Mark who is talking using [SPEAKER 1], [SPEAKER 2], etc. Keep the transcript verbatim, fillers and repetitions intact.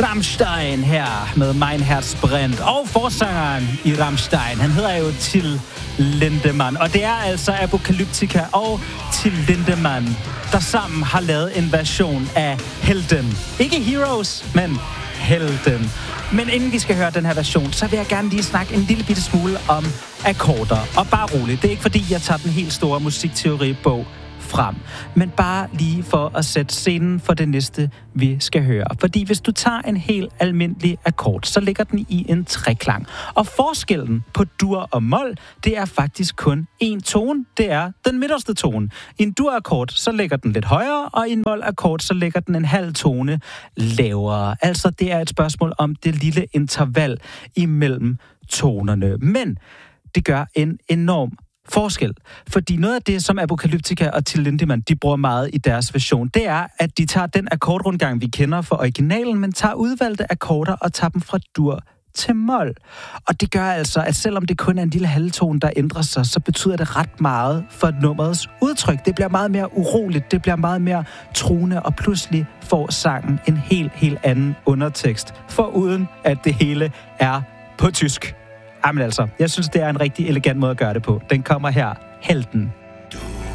[SPEAKER 1] Rammstein her med Mein Herz brennt. Og forsangeren i Rammstein, han hedder jo Till Lindemann. Og det er altså Apocalyptica og Till Lindemann, der sammen har lavet en version af Helden. Ikke Heroes, men Helden. Men inden vi skal høre den her version, så vil jeg gerne lige snakke en lille bitte smule om akkorder. Og bare roligt, det er ikke fordi, jeg tager den helt store musikteoribog frem, men bare lige for at sætte scenen for det næste, vi skal høre. Fordi hvis du tager en helt almindelig akkord, så ligger den i en treklang. Og forskellen på dur og mol, det er faktisk kun én tone. Det er den midterste tone. I en dur-akkord, så ligger den lidt højere, og i en mol-akkord, så ligger den en halv tone lavere. Altså, det er et spørgsmål om det lille interval imellem tonerne. Men det gør en enorm forskel. Fordi noget af det, som Apocalyptica og Till Lindemann, de bruger meget i deres version, det er, at de tager den akkordrundgang, vi kender for originalen, men tager udvalgte akkorder og tager dem fra dur til mol. Og det gør altså, at selvom det kun er en lille halvtone, der ændrer sig, så betyder det ret meget for nummerets udtryk. Det bliver meget mere uroligt, det bliver meget mere truende, og pludselig får sangen en helt, helt anden undertekst, foruden at det hele er på tysk. Jamen altså, jeg synes, det er en rigtig elegant måde at gøre det på. Den kommer her, Helden.